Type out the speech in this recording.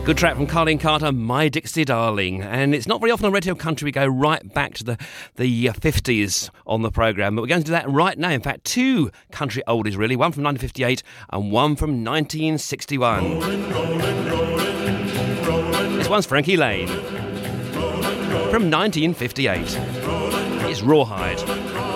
Good track from Carleen Carter, My Dixie Darling. And it's not very often on Radio Country we go right back to the 50s on the programme, but we're going to do that right now. In fact, two country oldies really, one from 1958 and one from 1961. This one's Frankie Lane from 1958. It's Rawhide.